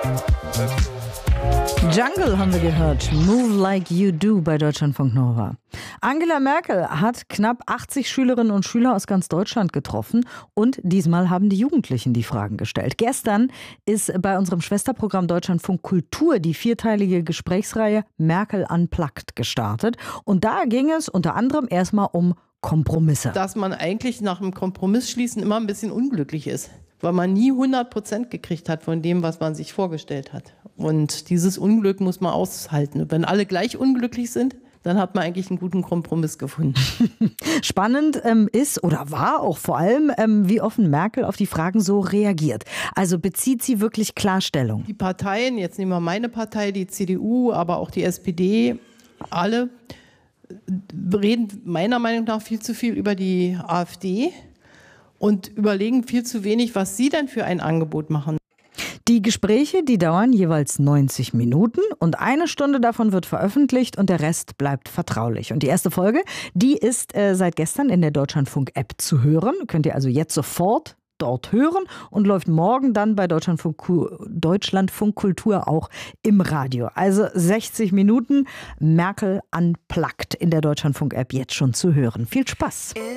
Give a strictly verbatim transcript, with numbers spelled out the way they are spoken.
Jungle haben wir gehört. Move Like You Do bei Deutschlandfunk Nova. Angela Merkel hat knapp achtzig Schülerinnen und Schüler aus ganz Deutschland getroffen und diesmal haben die Jugendlichen die Fragen gestellt. Gestern ist bei unserem Schwesterprogramm Deutschlandfunk Kultur die vierteilige Gesprächsreihe Merkel Unplugged gestartet. Und da ging es unter anderem erstmal um Kompromisse. Dass man eigentlich nach einem Kompromiss schließen immer ein bisschen unglücklich ist, weil man nie hundert Prozent gekriegt hat von dem, was man sich vorgestellt hat. Und dieses Unglück muss man aushalten. Und wenn alle gleich unglücklich sind, dann hat man eigentlich einen guten Kompromiss gefunden. Spannend ähm, ist oder war auch vor allem, ähm, wie offen Merkel auf die Fragen so reagiert. Also bezieht sie wirklich Klarstellung? Die Parteien, jetzt nehmen wir meine Partei, die C D U, aber auch die S P D, alle reden meiner Meinung nach viel zu viel über die AfD und überlegen viel zu wenig, was sie denn für ein Angebot machen. Die Gespräche, die dauern jeweils neunzig Minuten und eine Stunde davon wird veröffentlicht und der Rest bleibt vertraulich. Und die erste Folge, die ist äh, seit gestern in der Deutschlandfunk-App zu hören. Könnt ihr also jetzt sofort dort hören und läuft morgen dann bei Deutschlandfunk, Deutschlandfunk Kultur auch im Radio. Also sechzig Minuten Merkel Unplugged in der Deutschlandfunk-App jetzt schon zu hören. Viel Spaß!